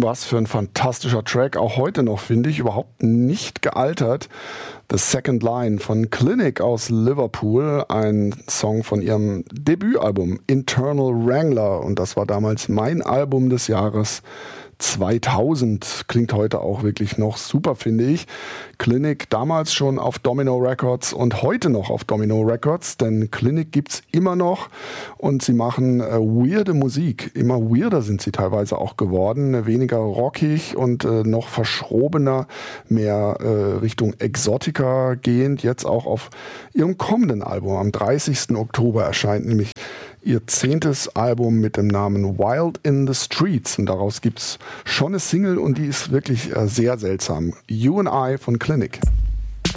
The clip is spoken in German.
Was für ein fantastischer Track, auch heute noch, finde ich, überhaupt nicht gealtert. The Second Line von Clinic aus Liverpool, ein Song von ihrem Debütalbum Internal Wrangler, und das war damals mein Album des Jahres 2000. Klingt heute auch wirklich noch super, finde ich. Clinic damals schon auf Domino Records und heute noch auf Domino Records, denn Clinic gibt's immer noch und sie machen weirde Musik. Immer weirder sind sie teilweise auch geworden, weniger rockig und noch verschrobener, mehr Richtung Exotica gehend. Jetzt auch auf ihrem kommenden Album. Am 30. Oktober erscheint nämlich ihr 10. Album mit dem Namen Wild in the Streets, und daraus gibt's schon eine Single und die ist wirklich sehr seltsam. You and I von Clinic.